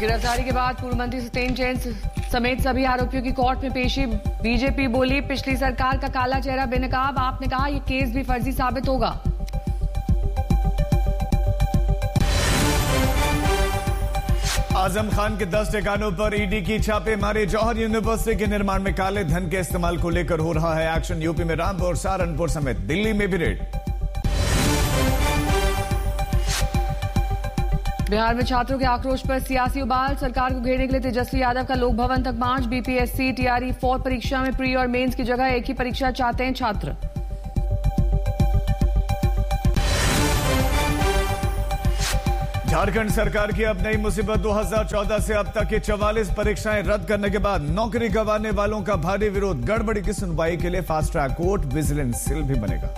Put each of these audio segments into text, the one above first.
गिरफ्तारी के बाद पूर्व मंत्री सत्येंद्र जैन समेत सभी आरोपियों की कोर्ट में पेशी। बीजेपी बोली पिछली सरकार का काला चेहरा बेनकाब। आपने कहा यह केस भी फर्जी साबित होगा। आजम खान के 10 ठिकानों पर ईडी की छापेमारी। जौहर यूनिवर्सिटी के निर्माण में काले धन के इस्तेमाल को लेकर हो रहा है एक्शन। यूपी में रामपुर, सहारनपुर समेत दिल्ली में भी रेड। बिहार में छात्रों के आक्रोश पर सियासी उबाल। सरकार को घेरने के लिए तेजस्वी यादव का लोक भवन तक मार्च। बीपीएससी टीआरई 4 परीक्षा में प्री और मेंस की जगह एक ही परीक्षा चाहते हैं छात्र। झारखंड सरकार की अब नई मुसीबत। 2014 से अब तक की 44 परीक्षाएं रद्द करने के बाद नौकरी गंवाने वालों का भारी विरोध। गड़बड़ी की सुनवाई के लिए fast track court, vigilance cell भी बनेगा।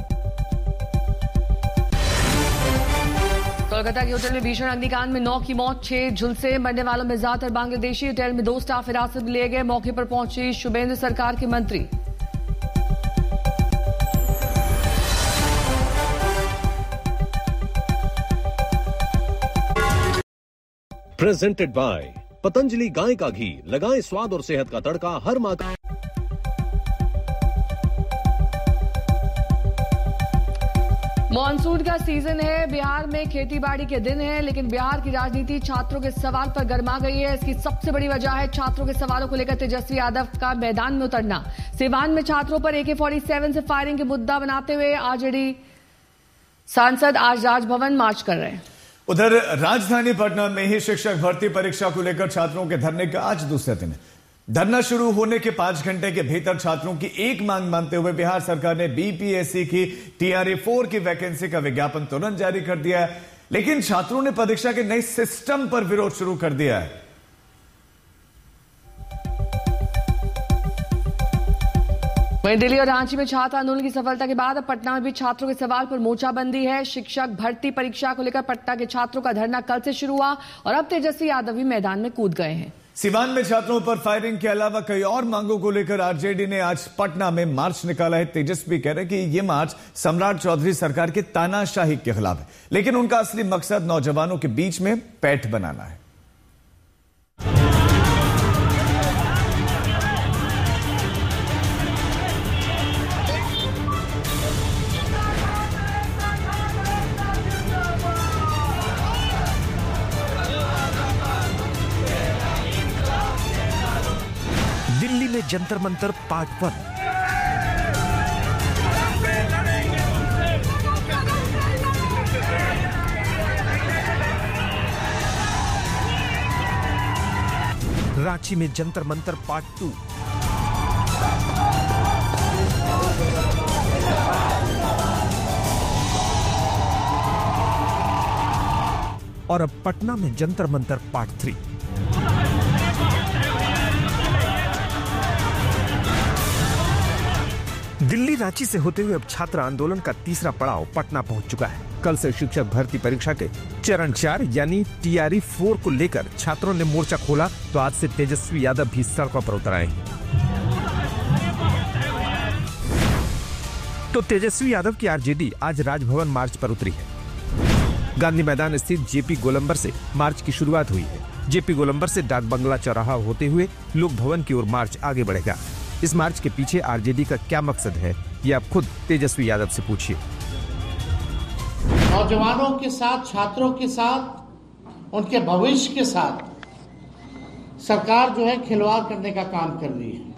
कोलकाता के होटल में भीषण अग्निकांड में 9 की मौत, 6 झुलसे। मरने वालों में ज्यादातर बांग्लादेशी। होटल में 2 स्टाफ हिरासत में लिए गए। मौके पर पहुंची शुभेंद्र सरकार के मंत्री। प्रेजेंटेड बाय पतंजलि गाय का घी। लगाएं स्वाद और सेहत का तड़का हर माह। मॉनसून का सीजन है। बिहार में खेती बाड़ी के दिन है, लेकिन बिहार की राजनीति छात्रों के सवाल पर गर्मा गई है। इसकी सबसे बड़ी वजह है छात्रों के सवालों को लेकर तेजस्वी यादव का मैदान में उतरना। सिवान में छात्रों पर AK-47 से फायरिंग के मुद्दा बनाते हुए आरजेडी सांसद आज राजभवन मार्च कर रहे हैं। उधर राजधानी पटना में ही शिक्षक भर्ती परीक्षा को लेकर छात्रों के धरने का आज दूसरा दिन है। धरना शुरू होने के 5 घंटे के भीतर छात्रों की एक मांग मानते हुए बिहार सरकार ने बीपीएससी की टीआरई 4 की वैकेंसी का विज्ञापन तुरंत जारी कर दिया है, लेकिन छात्रों ने परीक्षा के नए सिस्टम पर विरोध शुरू कर दिया है। वहीं दिल्ली और रांची में छात्र आंदोलन की सफलता के बाद अब पटना में भी छात्रों के सवाल पर मोर्चाबंदी है। शिक्षक भर्ती परीक्षा को लेकर पटना के छात्रों का धरना कल से शुरू हुआ और अब तेजस्वी यादव भी मैदान में कूद गए हैं। सिवान में छात्रों पर फायरिंग के अलावा कई और मांगों को लेकर आरजेडी ने आज पटना में मार्च निकाला है। तेजस्वी कह रहे हैं कि यह मार्च सम्राट चौधरी सरकार के तानाशाही के खिलाफ है, लेकिन उनका असली मकसद नौजवानों के बीच में पैठ बनाना है। दिल्ली में जंतर मंतर पार्ट 1। रांची में जंतर मंतर पार्ट 2। और अब पटना में जंतर मंतर पार्ट 3। दिल्ली रांची से होते हुए अब छात्र आंदोलन का तीसरा पड़ाव पटना पहुंच चुका है। कल से शिक्षक भर्ती परीक्षा के चरण 4 यानी टीआरई 4 को लेकर छात्रों ने मोर्चा खोला, तो आज से तेजस्वी यादव भी सड़कों पर उतर आए हैं। तो तेजस्वी यादव की आरजेडी आज राजभवन मार्च पर उतरी है। गांधी मैदान स्थित जेपी गोलंबर से मार्च की शुरुआत हुई है। जेपी गोलंबर से डाक बंगला चौराहा होते हुए लोक भवन की ओर मार्च आगे बढ़ेगा। इस मार्च के पीछे आरजेडी का क्या मकसद है, ये आप खुद तेजस्वी यादव से पूछिए। नौजवानों के साथ, छात्रों के साथ, उनके भविष्य के साथ सरकार जो है खिलवाड़ करने का काम कर रही है।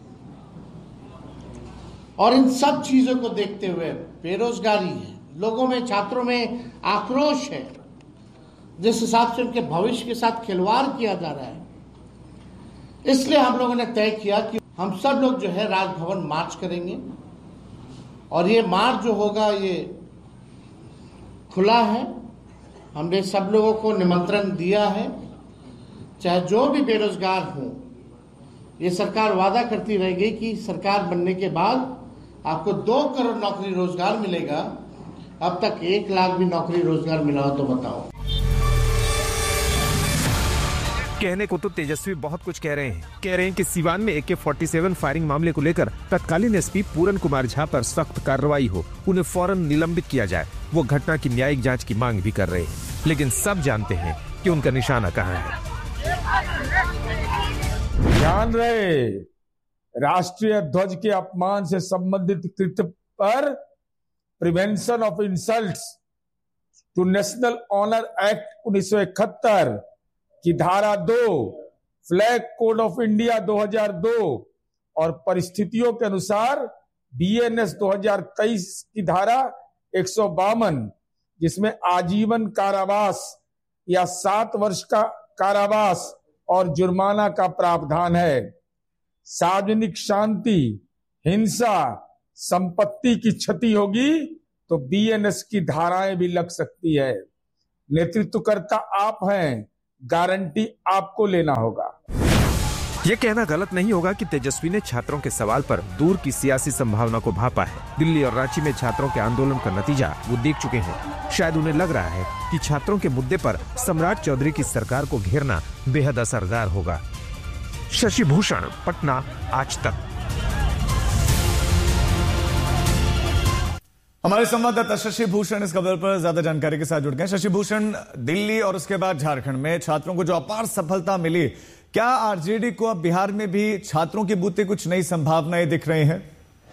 और इन सब चीजों को देखते हुए बेरोजगारी है, लोगों में, छात्रों में आक्रोश है, जिस हिसाब से उनके भविष्य के साथ खिलवाड़ किया जा रहा है, इसलिए हम लोगों ने तय किया कि हम सब लोग जो है राजभवन मार्च करेंगे। और ये मार्च जो होगा ये खुला है। हमने सब लोगों को निमंत्रण दिया है, चाहे जो भी बेरोजगार हो। ये सरकार वादा करती रहेगी कि सरकार बनने के बाद आपको 2 करोड़ नौकरी रोजगार मिलेगा। अब तक 1 लाख भी नौकरी रोजगार मिला हो तो बताओ। कहने को तो तेजस्वी बहुत कुछ कह रहे हैं कि सिवान में AK-47 फायरिंग मामले को लेकर तत्कालीन एसपी पूरन कुमार झा पर सख्त कार्रवाई हो, उन्हें फौरन निलंबित किया जाए। वो घटना की न्यायिक जांच की मांग भी कर रहे हैं, लेकिन सब जानते हैं कि उनका निशाना कहां है। ध्यान रहे, राष्ट्रीय ध्वज के अपमान से संबंधित कृत्य पर prevention of insults to national honour act 1971 की धारा 2, फ्लैग कोड ऑफ इंडिया 2002 और परिस्थितियों के अनुसार BNS 2023 की धारा 152, जिसमें आजीवन कारावास या 7 वर्ष का कारावास और जुर्माना का प्रावधान है। सार्वजनिक शांति, हिंसा, संपत्ति की क्षति होगी तो BNS की धाराएं भी लग सकती है। नेतृत्वकर्ता आप हैं, गारंटी आपको लेना होगा। ये कहना गलत नहीं होगा कि तेजस्वी ने छात्रों के सवाल पर दूर की सियासी संभावना को भांपा है। दिल्ली और रांची में छात्रों के आंदोलन का नतीजा वो देख चुके हैं। शायद उन्हें लग रहा है कि छात्रों के मुद्दे पर सम्राट चौधरी की सरकार को घेरना बेहद असरदार होगा। शशि भूषण, पटना, आज तक। हमारे संवाददाता शशि भूषण इस खबर पर ज्यादा जानकारी के साथ जुड़ गए। शशि भूषण, दिल्ली और उसके बाद झारखंड में छात्रों को जो अपार सफलता मिली, क्या आरजेडी को अब बिहार में भी छात्रों के बूते कुछ नई संभावनाएं दिख रही हैं?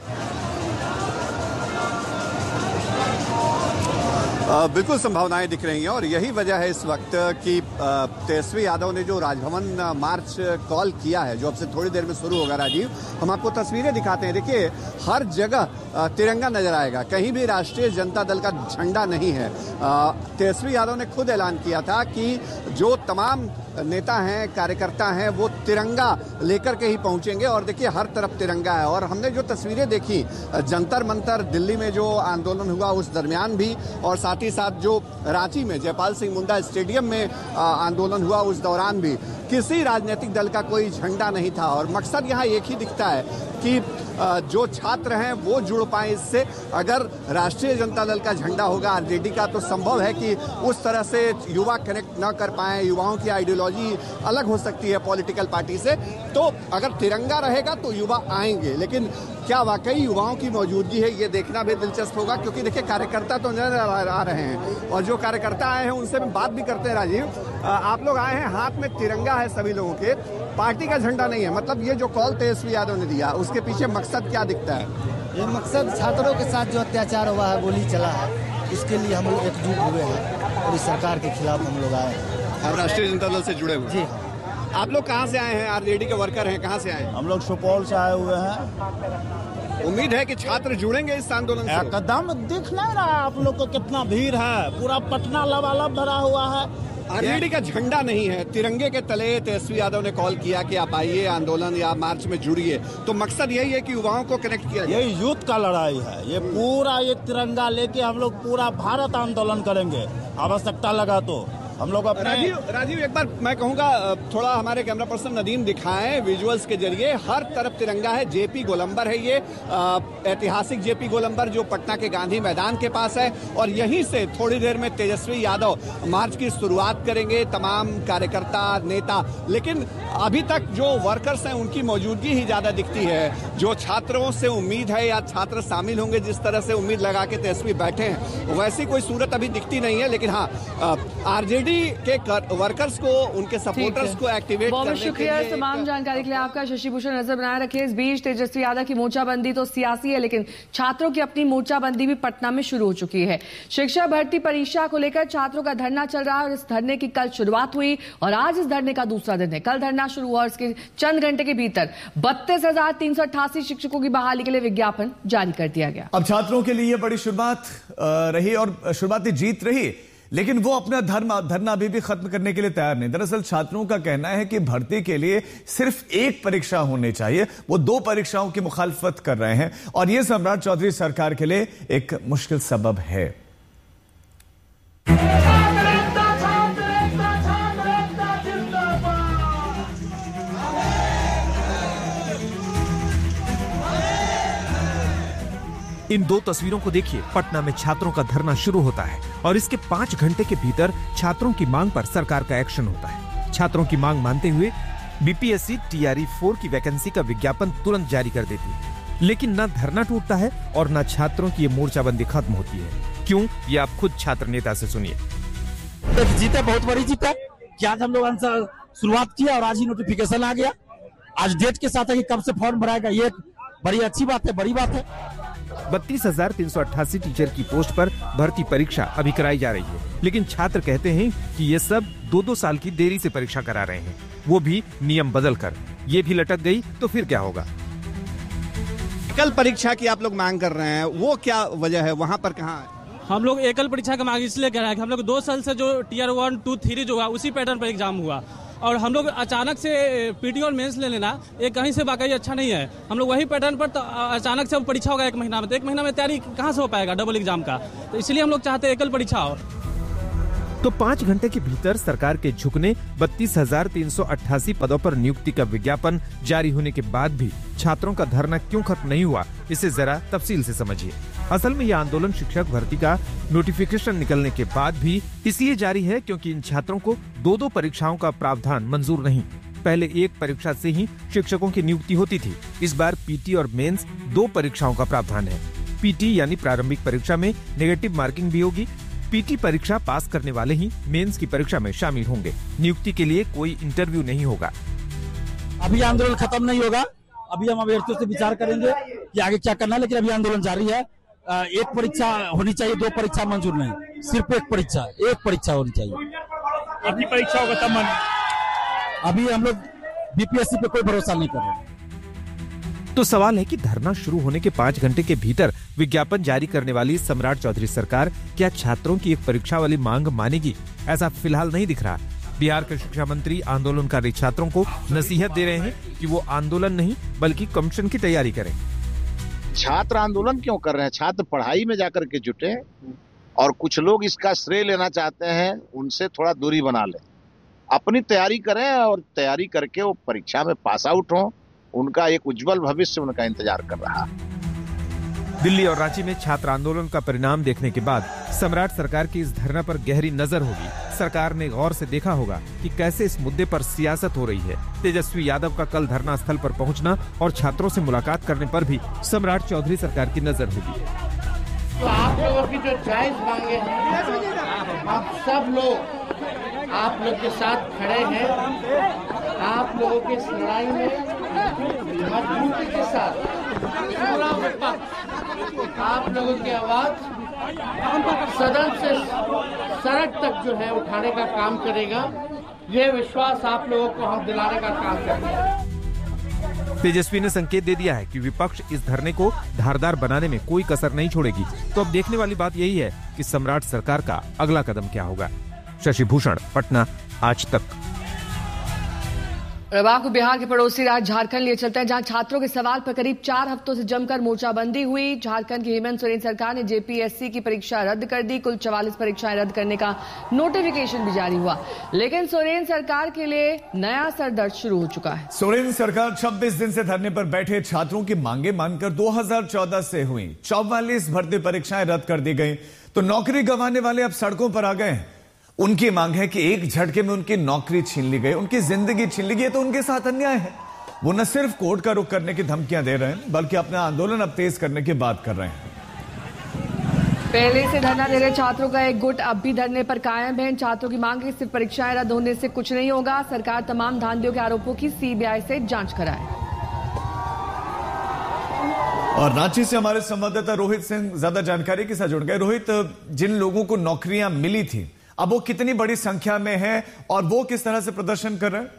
बिल्कुल संभावनाएं दिख रही हैं और यही वजह है इस वक्त कि तेजस्वी यादव ने जो राजभवन मार्च कॉल किया है, जो अब से थोड़ी देर में शुरू होगा। राजीव, हम आपको तस्वीरें दिखाते हैं। देखिए, हर जगह तिरंगा नजर आएगा, कहीं भी राष्ट्रीय जनता दल का झंडा नहीं है। तेजस्वी यादव ने खुद ऐलान किया था कि जो तमाम नेता हैं, कार्यकर्ता हैं, वो तिरंगा लेकर के ही पहुंचेंगे और देखिए हर तरफ तिरंगा है। और हमने जो तस्वीरें देखी जंतर मंतर दिल्ली में जो आंदोलन हुआ उस दरमियान भी, और साथ ही साथ जो रांची में जयपाल सिंह मुंडा स्टेडियम में आंदोलन हुआ उस दौरान भी किसी राजनीतिक दल का कोई झंडा नहीं था। और मकसद यहाँ एक ही दिखता है कि जो छात्र हैं वो जुड़ पाए इससे। अगर राष्ट्रीय जनता दल का झंडा होगा आरजेडी का, तो संभव है कि उस तरह से युवा कनेक्ट न कर पाए। युवाओं की आइडियोलॉजी अलग हो सकती है पॉलिटिकल पार्टी से, तो अगर तिरंगा रहेगा तो युवा आएंगे। लेकिन क्या वाकई युवाओं की मौजूदगी है, ये देखना भी दिलचस्प होगा, क्योंकि देखिए कार्यकर्ता तो नजर आ रहे हैं और जो कार्यकर्ता आए हैं उनसे हम बात भी करते हैं। राजीव, आप लोग आए हैं, हाथ में तिरंगा है सभी लोगों के, पार्टी का झंडा नहीं है। मतलब ये जो कॉल तेजस्वी यादव ने दिया, उसके पीछे मकसद क्या दिखता है? ये मकसद छात्रों के साथ जो अत्याचार हुआ है, गोली चला है, इसके लिए हम लोग एकजुट हुए हैं और इस सरकार के खिलाफ हम लोग आए हैं। आप राष्ट्रीय जनता दल से जुड़े हुए? जी हाँ। आप लोग कहाँ से आए हैं? आरजेडी के वर्कर हैं, कहाँ से आए हैं? हम लोग सुपौल से आए हुए हैं। उम्मीद है कि छात्र जुड़ेंगे इस आंदोलन से? एकदम दिख नहीं रहा आप लोग को कितना भीड़ है, पूरा पटना लबालब भरा हुआ है। आरजेडी का झंडा नहीं है, तिरंगे के तले तेजस्वी यादव ने कॉल किया कि आप आइए आंदोलन या मार्च में जुड़िए। तो मकसद यही है कि युवाओं को कनेक्ट किया जाए। यही यूथ का लड़ाई है। ये पूरा ये तिरंगा लेके हम लोग पूरा भारत आंदोलन करेंगे, आवश्यकता लगा तो हम लोग अपने। राजीव एक बार मैं कहूंगा थोड़ा हमारे कैमरा पर्सन नदीम दिखाएं विजुअल्स के जरिए। हर तरफ तिरंगा है। जेपी गोलंबर है ये, ऐतिहासिक जेपी गोलंबर जो पटना के गांधी मैदान के पास है, और यहीं से थोड़ी देर में तेजस्वी यादव मार्च की शुरुआत करेंगे, तमाम कार्यकर्ता नेता। लेकिन अभी तक जो वर्कर्स हैं उनकी मौजूदगी ही ज्यादा दिखती है। जो छात्रों से उम्मीद है या छात्र शामिल होंगे, जिस तरह से उम्मीद लगा के तेजस्वी बैठे हैं, वैसी कोई सूरत अभी दिखती नहीं है। लेकिन हाँ, आरजेडी के वर्कर्स को, उनके सपोर्टर्स को एक्टिवेट करने के लिए। शुक्रिया तमाम जानकारी के लिए आपका। शशि भूषण, नजर बनाए रखिए। इस बीच तेजस्वी यादव की मोर्चाबंदी तो सियासी है, लेकिन छात्रों की अपनी मोर्चाबंदी भी पटना में शुरू हो चुकी है। शिक्षा भर्ती परीक्षा को लेकर छात्रों का धरना चल रहा है और इस धरने की कल शुरुआत हुई और आज इस धरने का दूसरा दिन है। कल धरना शुरू हुआ और इसके चंद घंटे के भीतर 32,388 शिक्षकों की बहाली के लिए विज्ञापन जारी कर दिया गया। अब छात्रों के लिए बड़ी शुरुआत रही और शुरुआती जीत रही, लेकिन वो अपना धरना अभी भी खत्म करने के लिए तैयार नहीं। दरअसल छात्रों का कहना है कि भर्ती के लिए सिर्फ एक परीक्षा होनी चाहिए, वो 2 परीक्षाओं की मुखालफत कर रहे हैं और यह सम्राट चौधरी सरकार के लिए एक मुश्किल सबब है। इन 2 तस्वीरों को देखिए। पटना में छात्रों का धरना शुरू होता है और इसके 5 घंटे के भीतर छात्रों की मांग पर सरकार का एक्शन होता है। छात्रों की मांग मानते हुए बीपीएससी TRE 4 की वैकेंसी का विज्ञापन तुरंत जारी कर देती है, लेकिन न धरना टूटता है और न छात्रों की ये मोर्चाबंदी खत्म होती है। क्यों, ये आप खुद छात्र नेता से सुनिए। जीते, बहुत बड़ी जीते। क्या हम लोग शुरुआत किया और आज ही नोटिफिकेशन आ गया। आज डेट के साथ है कि कब से फॉर्म भराएगा, ये बड़ी अच्छी बात है, बड़ी बात है। 32,388 टीचर की पोस्ट पर भर्ती परीक्षा अभी कराई जा रही है, लेकिन छात्र कहते हैं कि ये सब 2-2 साल की देरी से परीक्षा करा रहे हैं, वो भी नियम बदल कर। ये भी लटक गई तो फिर क्या होगा? एकल परीक्षा की आप लोग मांग कर रहे हैं, वो क्या वजह है, वहाँ पर कहाँ है? हम लोग एकल परीक्षा का मांग इसलिए कर रहे हैं कि हम लोग 2 साल से जो टियर 1, 2, 3 जो हुआ उसी पैटर्न पर एग्जाम हुआ, और हम लोग अचानक से पीटी और मेंस ले लेना ये कहीं से वाकई अच्छा नहीं है। हम लोग वही पैटर्न पर तो अचानक से परीक्षा होगा 1 महीना में, तो 1 महीना में तैयारी कहाँ से हो पाएगा डबल एग्जाम का, तो इसलिए हम लोग चाहते हैं एकल परीक्षा हो। तो 5 घंटे के भीतर सरकार के झुकने 32,388 पदों पर नियुक्ति का विज्ञापन जारी होने के बाद भी छात्रों का धरना क्यों खत्म नहीं हुआ, इसे जरा तफसील से समझिए। असल में यह आंदोलन शिक्षक भर्ती का नोटिफिकेशन निकलने के बाद भी इसलिए जारी है क्योंकि इन छात्रों को 2-2 परीक्षाओं का प्रावधान मंजूर नहीं। पहले एक परीक्षा से ही शिक्षकों की नियुक्ति होती थी, इस बार पीटी और मेंस 2 परीक्षाओं का प्रावधान है। पीटी यानी प्रारंभिक परीक्षा में नेगेटिव मार्किंग भी होगी। पीटी परीक्षा पास करने वाले ही मेंस की परीक्षा में शामिल होंगे। नियुक्ति के लिए कोई इंटरव्यू नहीं होगा। अभी आंदोलन खत्म नहीं होगा, अभी हम अभ्यर्थियों से विचार करेंगे कि आगे क्या करना है, लेकिन अभी आंदोलन जारी है। एक परीक्षा होनी चाहिए, 2 परीक्षा मंजूर नहीं, सिर्फ एक परीक्षा होनी चाहिए। अपनी परीक्षा होगा तब अभी हम लोग बीपीएससी पे कोई भरोसा नहीं कर रहे। तो सवाल है कि धरना शुरू होने के 5 घंटे के भीतर विज्ञापन जारी करने वाली सम्राट चौधरी सरकार क्या छात्रों की एक परीक्षा वाली मांग मानेगी? ऐसा फिलहाल नहीं दिख रहा। बिहार के शिक्षा मंत्री आंदोलनकारी छात्रों को नसीहत दे रहे हैं कि वो आंदोलन नहीं बल्कि कमीशन की तैयारी करें। छात्र आंदोलन क्यों कर रहे हैं? छात्र पढ़ाई में जाकर के जुटे हैं, और कुछ लोग इसका श्रेय लेना चाहते हैं, उनसे थोड़ा दूरी बना लें, अपनी तैयारी करें और तैयारी करके वो परीक्षा में पास आउट हों। उनका एक उज्जवल भविष्य उनका इंतजार कर रहा है। दिल्ली और रांची में छात्र आंदोलन का परिणाम देखने के बाद सम्राट सरकार की इस धरना पर गहरी नजर होगी। सरकार ने गौर से देखा होगा कि कैसे इस मुद्दे पर सियासत हो रही है। तेजस्वी यादव का कल धरना स्थल पर पहुंचना और छात्रों से मुलाकात करने पर भी सम्राट चौधरी सरकार की नजर होगी। तो आप लोगों की जो जायज मांगे हैं, आप सब लोग आप लोग के साथ खड़े हैं। आप लोगों की इस लड़ाई में मजबूती के साथ पूरा विपक्ष आप लोगों की आवाज सदन से सड़क तक जो है उठाने का काम करेगा। ये विश्वास आप लोगों को हम दिलाने का काम करेंगे। तेजस्वी ने संकेत दे दिया है कि विपक्ष इस धरने को धारदार बनाने में कोई कसर नहीं छोड़ेगी। तो अब देखने वाली बात यही है कि सम्राट सरकार का अगला कदम क्या होगा। शशि भूषण, पटना, आज तक। अब आपको बिहार के पड़ोसी राज्य झारखंड लिए चलते हैं, जहां छात्रों के सवाल पर करीब 4 हफ्तों से जमकर मोर्चाबंदी हुई। झारखंड की हेमंत सोरेन सरकार ने जेपीएससी की परीक्षा रद्द कर दी। कुल 44 परीक्षाएं रद्द करने का नोटिफिकेशन भी जारी हुआ, लेकिन सोरेन सरकार के लिए नया सरदर्द शुरू हो चुका है। सोरेन सरकार 26 दिन से धरने पर बैठे छात्रों की मांगे मानकर 2014 से हुई 44 भर्ती परीक्षाएं रद्द कर दी गई। तो नौकरी गंवाने वाले अब सड़कों पर आ गए हैं। उनकी मांग है कि एक झटके में उनकी नौकरी छीन ली गई, उनकी जिंदगी छीन ली गई। तो उनके साथ अन्याय है। वो न सिर्फ कोर्ट का रुख करने की धमकियां दे रहे हैं, बल्कि अपना आंदोलन अब तेज करने की बात कर रहे हैं। पहले से धरना दे रहे छात्रों का एक गुट अब भी धरने पर कायम है। छात्रों की मांग है सिर्फ परीक्षाएं रद्द होने से कुछ नहीं होगा। सरकार तमाम धांधलियों के आरोपों की सीबीआई से जांच कराए। और रांची से हमारे संवाददाता रोहित सिंह ज्यादा जानकारी के साथ जुड़ गए। रोहित, जिन लोगों को नौकरियां मिली थी अब वो कितनी बड़ी संख्या में है और वो किस तरह से प्रदर्शन कर रहे हैं?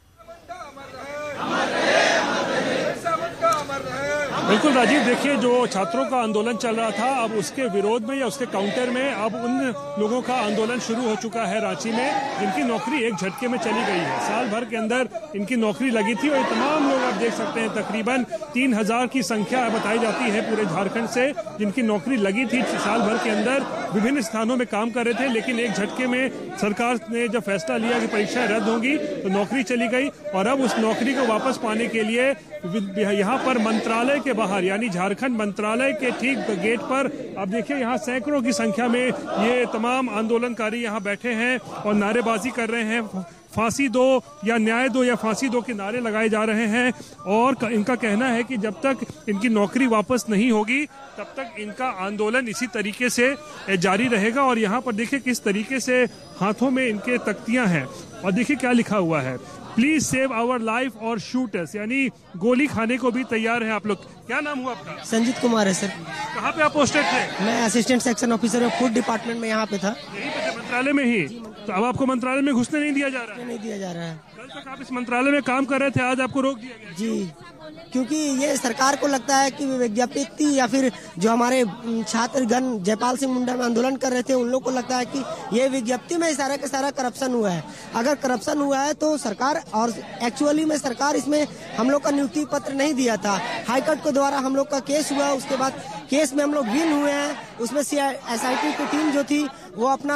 बिल्कुल राजीव, देखिए जो छात्रों का आंदोलन चल रहा था अब उसके विरोध में या उसके काउंटर में अब उन लोगों का आंदोलन शुरू हो चुका है रांची में, जिनकी नौकरी एक झटके में चली गई है। साल भर के अंदर इनकी नौकरी लगी थी और ये तमाम लोग आप देख सकते हैं तकरीबन 3000 की संख्या बताई जाती है पूरे झारखंड से, जिनकी नौकरी लगी थी साल भर के अंदर, विभिन्न स्थानों में काम कर रहे थे। लेकिन एक झटके में सरकार ने जब फैसला लिया कि परीक्षाएं रद्द होंगी तो नौकरी चली गई और अब उस नौकरी को वापस पाने के लिए यहाँ पर मंत्रालय के बाहर यानी झारखंड मंत्रालय के ठीक गेट पर अब देखिए यहाँ सैकड़ों की संख्या में ये तमाम आंदोलनकारी यहाँ बैठे हैं और नारेबाजी कर रहे हैं। फांसी दो या न्याय दो या फांसी दो के नारे लगाए जा रहे हैं और इनका कहना है कि जब तक इनकी नौकरी वापस नहीं होगी तब तक इनका आंदोलन इसी तरीके से जारी रहेगा। और यहाँ पर देखिए किस तरीके से हाथों में इनके तख्तियां हैं। और देखिए क्या लिखा हुआ है, प्लीज सेव आवर लाइफ और शूट अस, यानी गोली खाने को भी तैयार हैं आप लोग। क्या नाम हुआ आपका? संजीत कुमार है सर। कहाँ पे आप पोस्टेड थे? मैं assistant section officer food department में यहाँ पे था। यहीं पे थे, मंत्रालय में ही? तो अब आपको मंत्रालय में घुसने नहीं दिया जा रहा है? नहीं दिया जा रहा है। कल तक आप इस मंत्रालय में काम कर रहे थे, आज आपको रोक दिया गया? जी, क्योंकि ये सरकार को लगता है कि विज्ञप्ति या फिर जो हमारे छात्रगण जयपाल सिंह मुंडा में आंदोलन कर रहे थे, उन लोग को लगता है कि ये विज्ञप्ति में सारा का सारा करप्शन हुआ है। अगर करप्शन हुआ है तो सरकार, और एक्चुअली में सरकार इसमें हम लोग का नियुक्ति पत्र नहीं दिया था। हाईकोर्ट के द्वारा हम लोग का केस हुआ, उसके बाद केस में हम लोग विन हुए हैं। उसमें SIT की टीम जो थी वो अपना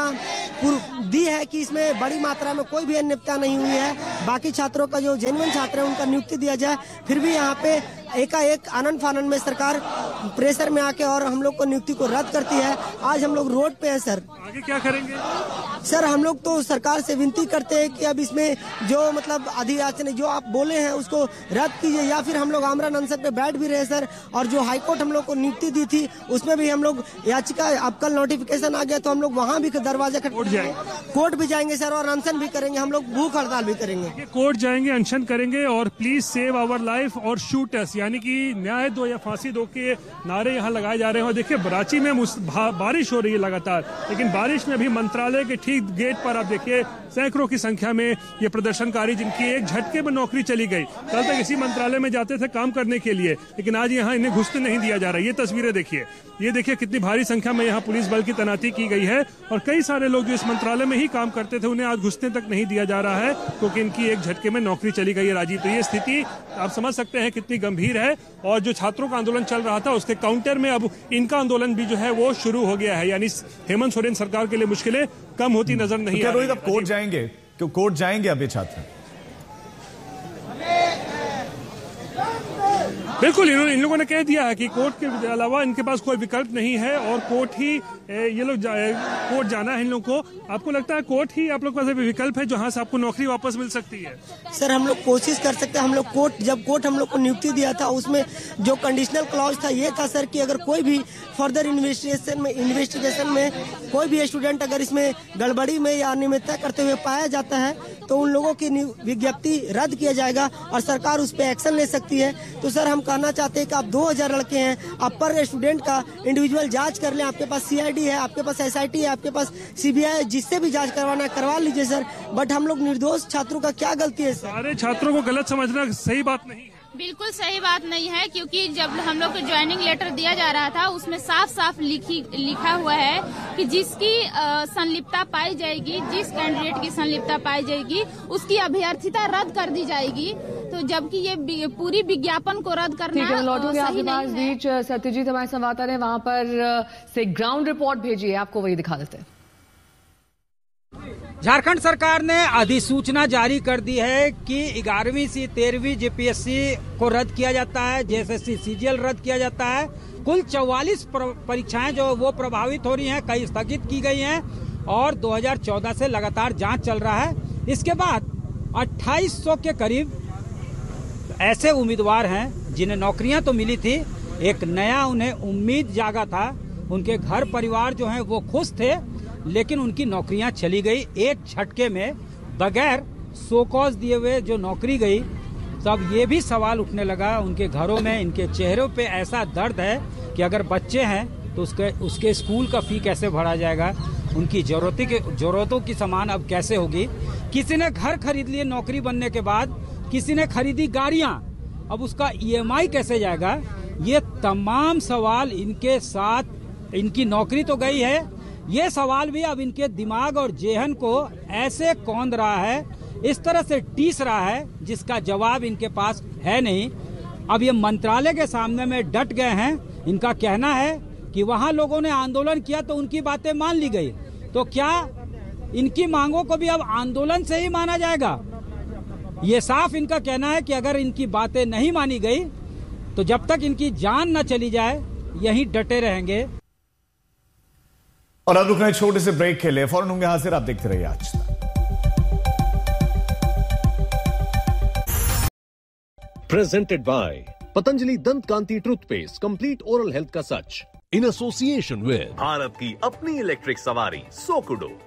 दी है कि इसमें बड़ी मात्रा में कोई भी अनियमितता नहीं हुई है। बाकी छात्रों का जो जेन्युइन छात्र है उनका नियुक्ति दिया जाए। फिर भी यहाँ पे एकाएक आनंद फानन में सरकार प्रेशर में आके और हम लोग को नियुक्ति को रद्द करती है। आज हम लोग रोड पे हैं सर। आगे क्या करेंगे सर? हम लोग तो सरकार से विनती करते हैं कि अब इसमें जो मतलब अधियाचन जो आप बोले हैं उसको रद्द कीजिए, या फिर हम लोग आमरण अनशन पे बैठ भी रहे सर। और जो हाईकोर्ट हम लोग को नियुक्ति दी थी उसमें भी हम लोग याचिका, अब कल नोटिफिकेशन आ गया तो हम लोग वहाँ भी दरवाजा कोर्ट भी जाएंगे सर, और अनशन भी करेंगे। हम लोग भूख हड़ताल भी करेंगे। कोर्ट जाएंगे, अनशन करेंगे, और प्लीज सेव आवर लाइफ और शूट अस, यानी कि न्याय दो या फांसी दो के नारे यहाँ लगाए जा रहे हैं। और देखिए रांची में बारिश हो रही है लगातार, लेकिन बारिश में अभी मंत्रालय के ठीक गेट पर आप देखिए सैकड़ों की संख्या में ये प्रदर्शनकारी, जिनकी एक झटके में नौकरी चली गई। कल तक इसी मंत्रालय में जाते थे काम करने के लिए, लेकिन आज यहाँ इन्हें घुसने नहीं दिया जा रहा। ये तस्वीरें देखिए, ये देखिए कितनी भारी संख्या में यहाँ पुलिस बल की तैनाती की गई है, और कई सारे लोग जो इस मंत्रालय में ही काम करते थे उन्हें आज घुसने तक नहीं दिया जा रहा है, क्योंकि इनकी एक झटके में नौकरी चली गई है। राजीव, तो ये स्थिति आप समझ सकते हैं कितनी गंभीर है। और जो छात्रों का आंदोलन चल रहा था उसके काउंटर में अब इनका आंदोलन भी जो है वो शुरू हो गया है, यानी हेमंत सोरेन सरकार के लिए मुश्किलें कम होती नजर नहीं आ रही। रोहित, अब कोर्ट जाएंगे? क्यों कोर्ट जाएंगे अब ये छात्र? बिल्कुल, इन लोगों ने कह दिया है कि कोर्ट के अलावा इनके पास कोई विकल्प नहीं है, और कोर्ट ही ये लोग कोर्ट जाना है इन लोगों को। आपको लगता है कोर्ट ही आप लोग के पास विकल्प है जहां से आपको नौकरी वापस मिल सकती है? सर हम लोग कोशिश कर सकते हैं। हम लोग जब कोर्ट हम लोग को नियुक्ति दिया था उसमें जो कंडीशनल क्लॉज था ये था सर कि अगर कोई भी फर्दर इन्वेस्टिगेशन में कोई भी स्टूडेंट अगर इसमें गड़बड़ी में या अनियमितता करते हुए पाया जाता है तो उन लोगों की विज्ञप्ति रद्द किया जाएगा और सरकार उस पर एक्शन ले सकती है। तो सर हम कहना चाहते हैं कि आप 2000 लड़के हैं, आप पर स्टूडेंट का इंडिविजुअल जांच कर लें। आपके पास CID है, आपके पास SIT है, आपके पास CBI है, जिससे भी जांच करवाना है करवा लीजिए सर। बट हम लोग निर्दोष छात्रों का क्या गलती है सर? सारे छात्रों को गलत समझना सही बात नहीं है। बिल्कुल सही बात नहीं है, क्योंकि जब हम लोग को ज्वाइनिंग लेटर दिया जा रहा था उसमें साफ साफ लिखा हुआ है कि जिसकी संलिप्तता पाई जाएगी, जिस कैंडिडेट की संलिप्तता पाई जाएगी उसकी अभ्यर्थिता रद्द कर दी जाएगी। तो जबकि ये पूरी विज्ञापन को रद्द करना सही नहीं है। बीच सत्यजीत हमारे संवाददाता ने वहाँ पर से ग्राउंड रिपोर्ट भेजी है, आपको वही दिखा देते हैं। झारखंड सरकार ने अधिसूचना जारी कर दी है कि 11वीं से 13वीं GPSC को रद्द किया जाता है, JSSC CGL रद्द किया जाता है। कुल 44 परीक्षाएं जो वो प्रभावित हो रही हैं, कई स्थगित की गई हैं, और 2014 से लगातार जांच चल रहा है। इसके बाद 2800 के करीब ऐसे उम्मीदवार हैं जिन्हें नौकरियां तो मिली थी, एक नया उन्हें उम्मीद जागा था, उनके घर परिवार जो हैं वो खुश थे, लेकिन उनकी नौकरियां चली गई एक झटके में, बगैर सो कॉज दिए हुए जो नौकरी गई। तब ये भी सवाल उठने लगा उनके घरों में, इनके चेहरों पे ऐसा दर्द है कि अगर बच्चे हैं तो उसके स्कूल का फी कैसे भरा जाएगा, उनकी जरूरतों की सामान अब कैसे होगी। किसी ने घर खरीद लिए नौकरी बनने के बाद, किसी ने खरीदी गाड़ियां, अब उसका EMI कैसे जाएगा। ये तमाम सवाल इनके साथ, इनकी नौकरी तो गई है, ये सवाल भी अब इनके दिमाग और जेहन को ऐसे कौंध रहा है, इस तरह से टीस रहा है जिसका जवाब इनके पास है नहीं। अब ये मंत्रालय के सामने में डट गए हैं। इनका कहना है कि वहां लोगों ने आंदोलन किया तो उनकी बातें मान ली गई, तो क्या इनकी मांगों को भी अब आंदोलन से ही माना जाएगा? ये साफ इनका कहना है कि अगर इनकी बातें नहीं मानी गई तो जब तक इनकी जान न चली जाए यहीं डटे रहेंगे। और अब रुकना छोटे से ब्रेक के लिए, फौरन होंगे हाजिर, आप देखते रहिए आज तक। प्रेजेंटेड बाय पतंजलि दंत कांति टूथपेस्ट, कंप्लीट ओरल हेल्थ का सच, इन एसोसिएशन विद भारत की अपनी इलेक्ट्रिक सवारी सोकुडो।